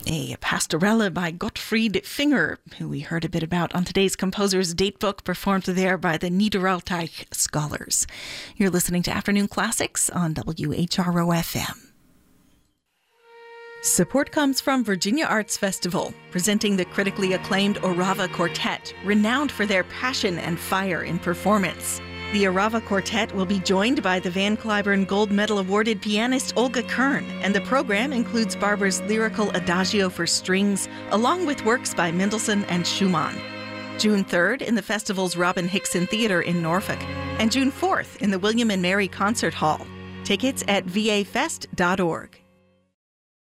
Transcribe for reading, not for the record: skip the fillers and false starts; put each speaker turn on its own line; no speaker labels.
A pastorella by Gottfried Finger, who we heard a bit about on today's Composer's Datebook, performed there by the Niederaltaich Scholars. You're listening to Afternoon Classics on WHRO-FM. Support comes from Virginia Arts Festival, presenting the critically acclaimed Orava Quartet, renowned for their passion and fire in performance. The Orava Quartet will be joined by the Van Cliburn Gold Medal awarded pianist Olga Kern, and the program includes Barber's lyrical Adagio for strings, along with works by Mendelssohn and Schumann. June 3rd in the festival's Robin Hickson Theatre in Norfolk, and June 4th in the William and Mary Concert Hall. Tickets at vafest.org.